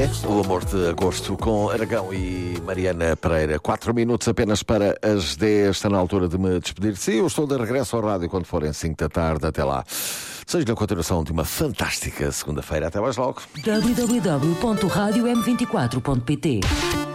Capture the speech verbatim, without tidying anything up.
É o Amor de Agosto com Aragão e Mariana Pereira. Quatro minutos apenas para as dez. Está na altura de me despedir. Sim, eu estou de regresso ao rádio quando forem cinco da tarde. Até lá. Seja na continuação de uma fantástica segunda-feira. Até mais logo. w w w ponto rádio m vinte e quatro ponto p t